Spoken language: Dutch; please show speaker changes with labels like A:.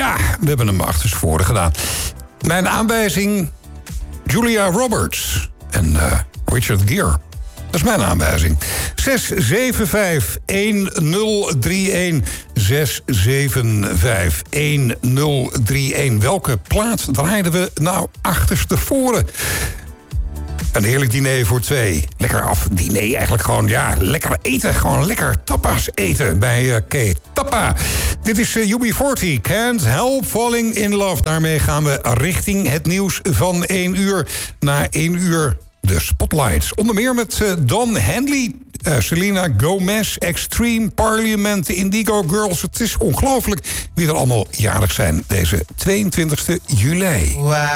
A: Ja, we hebben hem achterstevoren gedaan. Mijn aanwijzing, Julia Roberts en Richard Gere. Dat is mijn aanwijzing. 675-1031. 675-1031. Welke plaats draaiden we nou achterstevoren? Een heerlijk diner voor twee. Lekker diner eigenlijk gewoon, ja, lekker eten. Gewoon lekker tapas eten bij K-Tappa. Dit is UB40, Can't Help Falling in Love. Daarmee gaan we richting het nieuws van 1 uur. Na 1 uur de Spotlights. Onder meer met Don Henley, Selena Gomez, Extreme, Parliament, Indigo Girls. Het is ongelooflijk wie er allemaal jarig zijn deze 22e juli.
B: Wow.